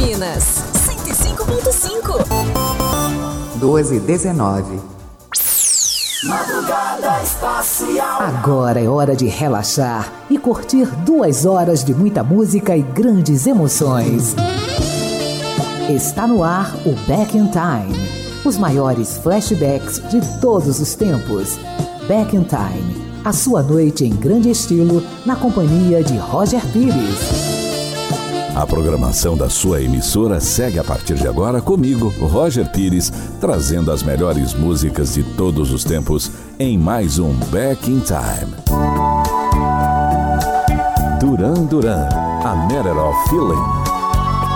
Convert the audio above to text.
Campinas, 105.5. 12h19. Madrugada Espacial. Agora é hora de relaxar e curtir 2 horas de muita música e grandes emoções. Está no ar o Back in Time. Os maiores flashbacks de todos os tempos. Back in Time. A sua noite em grande estilo na companhia de Roger Pires. A programação da sua emissora segue a partir de agora comigo, Roger Pires, trazendo as melhores músicas de todos os tempos em mais um Back in Time. Duran Duran, A Matter of Feeling.